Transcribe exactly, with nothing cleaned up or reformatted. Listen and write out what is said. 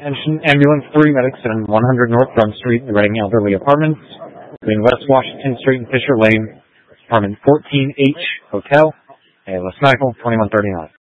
Attention, ambulance, three medics on one hundred North Front Street, the Reading Elderly Apartments, between West Washington Street and Fisher Lane, apartment fourteen H, Hotel, A L S Medical, twenty-one thirty-nine.